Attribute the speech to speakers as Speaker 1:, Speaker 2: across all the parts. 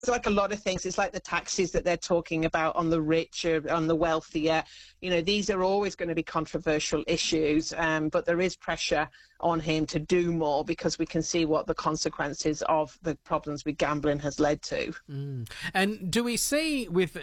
Speaker 1: like a lot of things. It's like the taxes that they're talking about on the rich, on the wealthier. These are always going to be controversial issues, but there is pressure on him to do more because we can see what the consequences of the problems with gambling has led to.
Speaker 2: And do we see with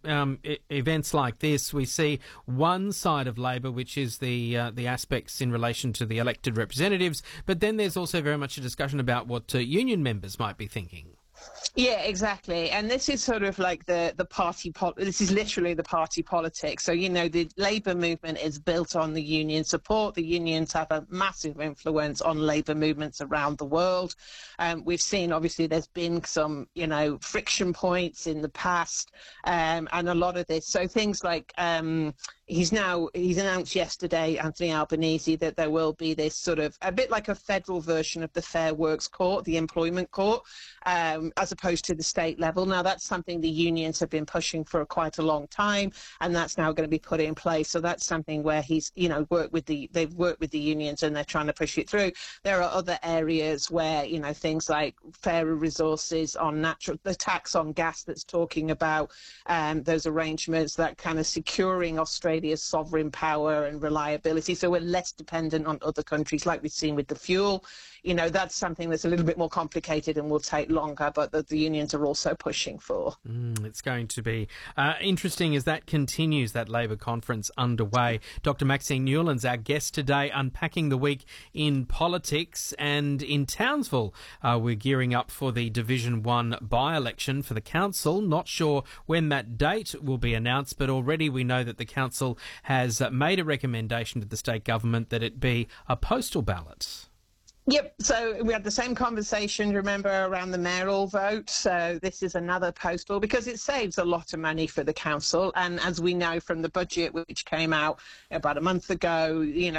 Speaker 2: events like this, we see one side of Labor, which is the aspects in relation to the elected representatives, but then there's also very much a discussion about what union members might be thinking.
Speaker 1: Yeah, exactly. And this is sort of like the party, this is literally the party politics. So, the Labour movement is built on the union support. The unions have a massive influence on Labour movements around the world. We've seen, obviously, there's been some, friction points in the past, and a lot of this. So things like he's announced yesterday, Anthony Albanese, that there will be this sort of a bit like a federal version of the Fair Works Court, the employment court, as opposed to the state level. Now, that's something the unions have been pushing for quite a long time, and that's now going to be put in place. So that's something where he's, they've worked with the unions and they're trying to push it through. There are other areas where, things like fairer resources on the tax on gas that's talking about those arrangements, that kind of securing Australia's sovereign power and reliability. So we're less dependent on other countries like we've seen with the fuel. That's something that's a little bit more complicated and will take longer, but that the unions are also pushing for.
Speaker 2: It's going to be interesting as that continues, that Labor conference underway. Dr. Maxine Newland's our guest today, unpacking the week in politics. And in Townsville, we're gearing up for the Division 1 by-election for the council. Not sure when that date will be announced, but already we know that the council has made a recommendation to the state government that it be a postal ballot.
Speaker 1: Yep, so we had the same conversation, remember, around the mayoral vote. So this is another postal because it saves a lot of money for the council. And as we know from the budget, which came out about a month ago,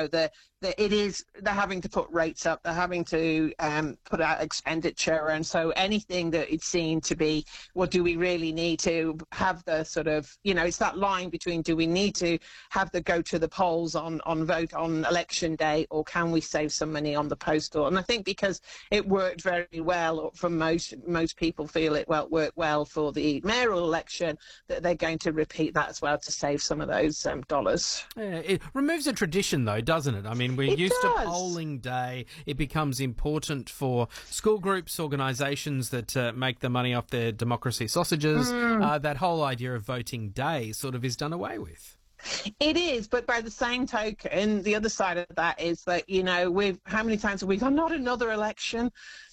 Speaker 1: they're having to put rates up, they're having to put out expenditure. And so anything that it's seen to be, well, do we really need to have the sort of, it's that line between do we need to have the go to the polls on vote on election day, or can we save some money on the postal? And I think because it worked very well, for most people feel it worked well for the mayoral election, that they're going to repeat that as well to save some of those dollars.
Speaker 2: Yeah, it removes a tradition though, doesn't it? I mean, we're used to polling day. It becomes important for school groups, organisations that make the money off their democracy sausages. That whole idea of voting day sort of is done away with.
Speaker 1: It is, but by the same token, the other side of that is that, how many times have we gone, not another election?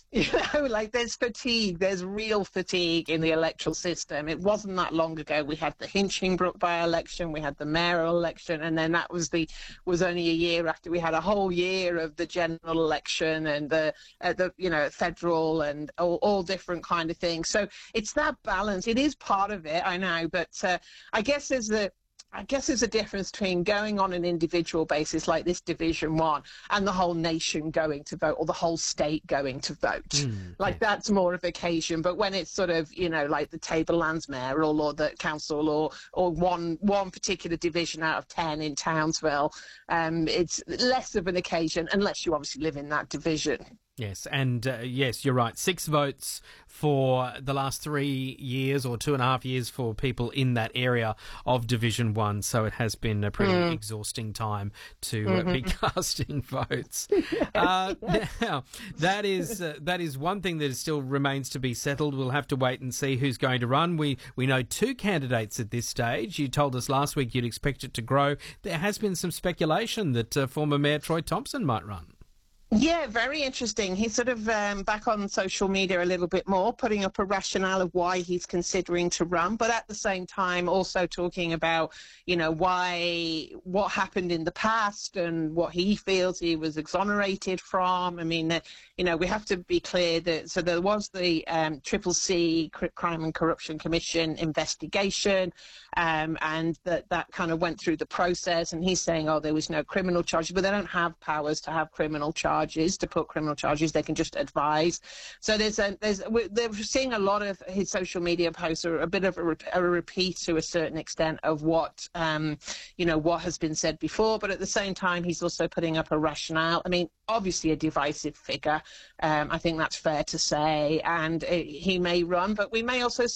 Speaker 1: There's fatigue, there's real fatigue in the electoral system. It wasn't that long ago. We had the Hinchinbrook by-election, we had the mayoral election, and then that was only a year after we had a whole year of the general election and the federal and all different kind of things. So it's that balance. It is part of it, I know, but I guess there's a difference between going on an individual basis like this Division 1 and the whole nation going to vote or the whole state going to vote. That's more of occasion. But when it's sort of, like the Tablelands mayoral or the council or one particular division out of 10 in Townsville, it's less of an occasion unless you obviously live in that division.
Speaker 2: Yes, and yes, you're right. 6 votes for the last 3 years or 2.5 years for people in that area of Division 1. So it has been a pretty exhausting time to be casting votes. Now, that is one thing that still remains to be settled. We'll have to wait and see who's going to run. We know 2 candidates at this stage. You told us last week you'd expect it to grow. There has been some speculation that former Mayor Troy Thompson might run.
Speaker 1: Yeah, very interesting. He's sort of back on social media a little bit more, putting up a rationale of why he's considering to run, but at the same time also talking about, what happened in the past and what he feels he was exonerated from. I mean, we have to be clear that, so there was the CCC, Crime and Corruption Commission investigation, and that kind of went through the process, and he's saying, there was no criminal charges, but they don't have powers to have criminal charges. charges, to put criminal charges. They can just advise. So they're seeing a lot of his social media posts are a bit of a repeat to a certain extent of what what has been said before. But at the same time, he's also putting up a rationale. I mean, obviously a divisive figure. I think that's fair to say, and he may run, but we may also